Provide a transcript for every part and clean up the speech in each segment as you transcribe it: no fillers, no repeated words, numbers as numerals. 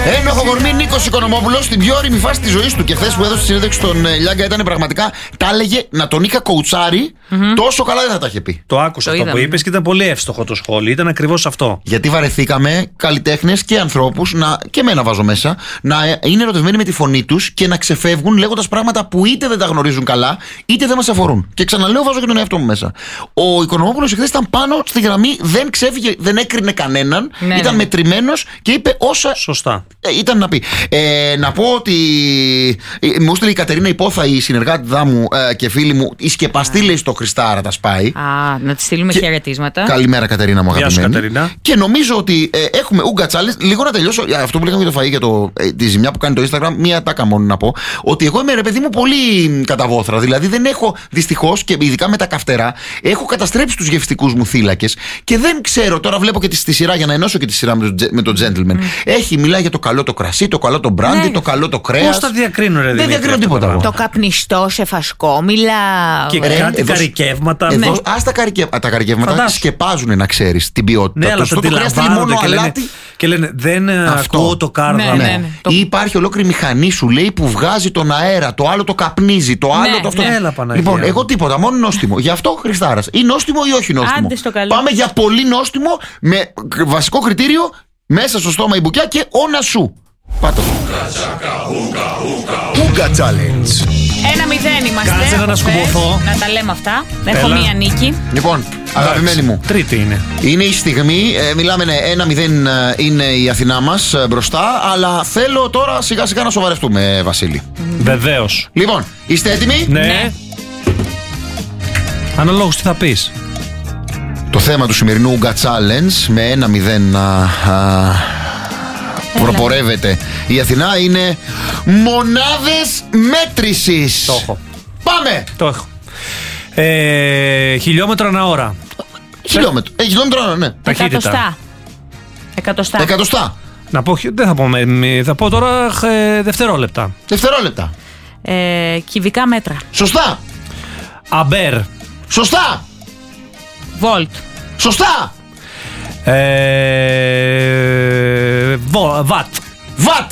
Ένοχο κορμί Νίκος Οικονομόπουλος στην πιο όριμη φάση της ζωής του. Και χθες που έδωσε τη συνέντευξη στον Λιάγκα ήταν πραγματικά. Τα έλεγε να τον είχα κοουτσάρει. Τόσο καλά δεν θα τα είχε πει. Το άκουσα αυτό που είπες και ήταν πολύ εύστοχο το σχόλιο. Ήταν ακριβώς αυτό. Γιατί βαρεθήκαμε καλλιτέχνες και ανθρώπους, και εμένα βάζω μέσα, να είναι ερωτευμένοι με τη φωνή τους και να ξεφεύγουν λέγοντας πράγματα που είτε δεν τα γνωρίζουν καλά, είτε δεν μας αφορούν. Και ξαναλέω, βάζω και τον εαυτό μου μέσα. Ο Οικονομόπουλος εχθές ήταν πάνω στη γραμμή, δεν ξέφυγε, δεν έκρινε κανέναν, ήταν μετρημένος και είπε όσα. Σωστά. Ήταν να πει. Να πω ότι μου έστειλε η Κατερίνα Υπόθα, η συνεργάτηδά μου και φίλη μου, η σκεπαστή λέει στο Χριστάρα τα σπάει. Να τη στείλουμε χαιρετίσματα. Καλημέρα, Κατερίνα μου, αγαπημένη. Γεια σου, Κατερίνα. Και νομίζω ότι έχουμε Ούγκα Challenge. Λίγο να τελειώσω αυτό που λέγαμε για το φαΐ, για τη ζημιά που κάνει το Instagram. Μία τάκα μόνο να πω. Ότι εγώ είμαι, ρε παιδί μου, πολύ καταβόθρα. Δηλαδή δεν έχω, δυστυχώς, και ειδικά με τα καυτερά, έχω καταστρέψει τους γευστικούς μου θύλακες και δεν ξέρω. Τώρα βλέπω και τη σειρά για να ενώσω και τη σειρά με το Gentleman. Μιλάει για το καλό το κρασί, το καλό το μπράντι, το καλό το κρέας. Πώς τα διακρίνω, ρε? Δεν διακρίνω τίποτα. Το καπνιστό σε φασκόμηλα. Και κάτι καρικεύματα. Τα καρικεύματα σκεπάζουν, να ξέρεις, την ποιότητα. Ναι, αλλά το κρέας θέλει μόνο αλάτι. Και λένε δεν ακούω το κάρδα. Ναι. Ή υπάρχει ολόκληρη μηχανή, σου λέει, που βγάζει τον αέρα. Το άλλο το καπνίζει. Το άλλο το αυτό. Λοιπόν, εγώ τίποτα, μόνο νόστιμο. Γι' αυτό Χριστάρας. Ή νόστιμο ή όχι νόστιμο. Πάμε για πολύ νόστιμο με βασικό κριτήριο μέσα στο στόμα η μπουκιά και όνα σου. Πάτα. Ούγκα Challenge. 1-0 είμαστε. Κάτσε να σκουμποθώ. Να τα λέμε αυτά. Έχω μία νίκη. Λοιπόν, αγαπημένη μου. Τρίτη είναι. Είναι η στιγμή. Μιλάμε, 1-0 είναι η Αθηνά μας μπροστά. Αλλά θέλω τώρα σιγά σιγά να σοβαρευτούμε, Βασίλη. Βεβαίως. Λοιπόν, είστε έτοιμοι? Ναι. Αναλόγως τι θα πεις. Το θέμα του σημερινού Ούγκα Challenge με 1-0 προπορεύεται η Αθηνά είναι μονάδες μέτρησης. Το έχω. Πάμε! Το έχω. Χιλιόμετρο ανά ώρα. Χιλιόμετρο ανά, ναι. Ταχύτητα. Εκατοστά. Να πω, δεν θα πω, θα πω τώρα δευτερόλεπτα. Δευτερόλεπτα. Κυβικά μέτρα. Σωστά. Αμπέρ. Σωστά. Βολτ. Σωστά. Βατ. Βατ.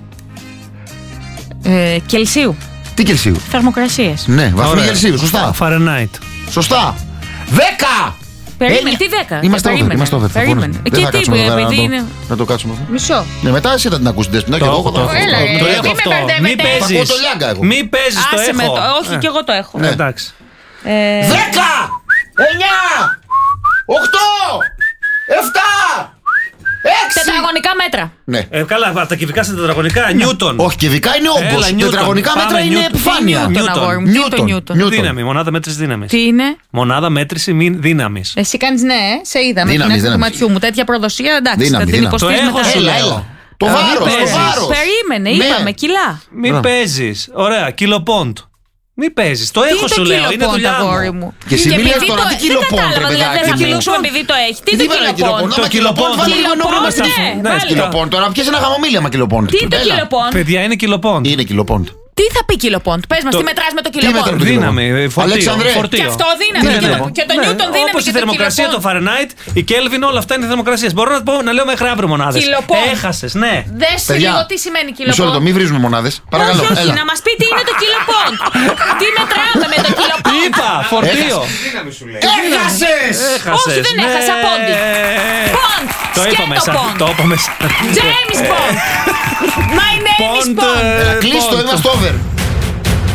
Κελσίου. Τι Κελσίου? Θερμοκρασίες. Ναι, βαθμοί Κελσίου. Σωστά. Φαρενάιτ. Σωστά. 10. Περίμενε, τι 10? Είμαστε over. Περίμενε. Και τι είπε, επειδή είναι. Να το κάτσουμε αυτό. Μισό. Ναι, μετά εσύ θα την ακούσεις. Το έχω αυτό. Μην παίζεις. Μην παίζεις, το έχω. Όχι, και εγώ το έχω. Εντάξει. 10. 9. 8. 7. 6. Τετραγωνικά μέτρα. Ναι. Καλά, τα κυβικά στα τετραγωνικά, Νιούτον. Όχι, κυβικά είναι όγκος. Τετραγωνικά μέτρα είναι επιφάνεια. Νιούτον. Δύναμη, μονάδα μέτρηση δύναμης. Τι είναι? Μονάδα μέτρηση δύναμης. Εσύ κάνεις ναι, σε είδα με την άκρη του ματιού μου. Τέτοια προδοσία, εντάξει, θα την υποστείς μετά. Έλα. Το βάρος. Περίμενε, είπαμε, κιλά. Μην παίζεις. Ωραία, κιλοπόντ. Μην παίζεις. Το έχω, σου λέω. Είναι δουλειά μου. Και εσύ μιλάς τώρα, τι κιλοπόντ, ρε παιδάκι. Δεν θα μιλούσουμε επειδή το έχει. Τι είναι το κιλοπόντ? Το κιλοπόντ βάλει λίγο νόμο. Ναι, κιλοπόντ. Τώρα πιέζει ένα χαμομήλια μα κιλοπόντ. Τι είναι το κιλοπόντ? Παιδιά, είναι κιλοπόντ. Είναι κιλοπόντ. Τι θα πει κιλοπόντ? Πες μας, τι μετράς με το κιλοπόντ? Δύναμη, φορτίο. Και αυτό δύναμη. Και το Νιούτον δύναμη. Όπως η θερμοκρασία, το Φαρενάιτ, η Κέλβιν, όλα αυτά είναι θερμοκρασίες. Μπορώ να λέω μέχρι αύριο μονάδες. Έχασες, ναι. Δες λίγο τι σημαίνει κιλοπόντ. Μισό λεπτό, μην βρίζουμε μονάδες. Παρακαλώ. Όχι, να μας πει τι είναι το κιλοπόντ. Τι μετράμε με το κιλοπόντ? Είπα, φορτίο. Έχασες! Όχι, δεν έχασα, πόντι. Πόντ. Το είπα μέσα. James Bond. My name is Bond. Κλείστο, είμαστε over.